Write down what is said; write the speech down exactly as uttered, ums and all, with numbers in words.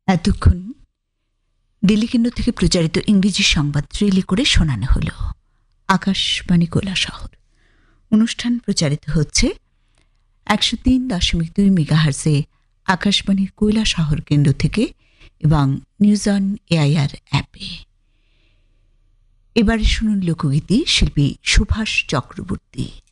এতক্ষণ দিল্লি কেন্দ্র থেকে প্রচারিত ইংরেজি সংবাদ রিলে করে শোনানো হলো আকাশবাণী কৈলাসহর। অনুষ্ঠান প্রচারিত হচ্ছে একশো তিন দশমিক দুই মেগাহার্জে আকাশবাণীর কৈলাসহর কেন্দ্র থেকে এবং নিউজ অন এআইআর অ্যাপে। এবারে শুনুন লোকগীতি শিল্পী সুভাষ চক্রবর্তী।